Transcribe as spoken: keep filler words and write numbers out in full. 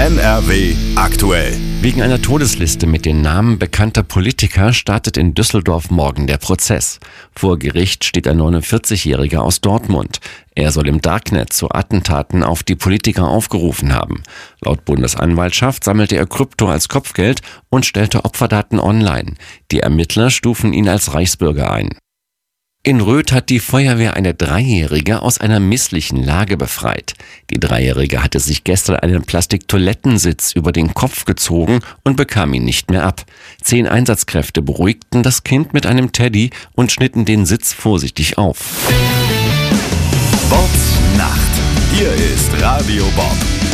N R W aktuell. Wegen einer Todesliste mit den Namen bekannter Politiker startet in Düsseldorf morgen der Prozess. Vor Gericht steht ein neunundvierzigjähriger aus Dortmund. Er soll im Darknet zu Attentaten auf die Politiker aufgerufen haben. Laut Bundesanwaltschaft sammelte er Krypto als Kopfgeld und stellte Opferdaten online. Die Ermittler stufen ihn als Reichsbürger ein. In Röth hat die Feuerwehr eine Dreijährige aus einer misslichen Lage befreit. Die Dreijährige hatte sich gestern einen Plastiktoilettensitz über den Kopf gezogen und bekam ihn nicht mehr ab. Zehn Einsatzkräfte beruhigten das Kind mit einem Teddy und schnitten den Sitz vorsichtig auf. Bobs Nacht. Hier ist Radio Bob.